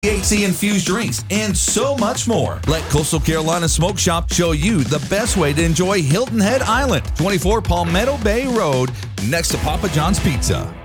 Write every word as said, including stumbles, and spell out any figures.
T H C-infused drinks, and so much more. Let Coastal Carolina Smoke Shop show you the best way to enjoy Hilton Head Island, twenty-four Palmetto Bay Road, next to Papa John's Pizza.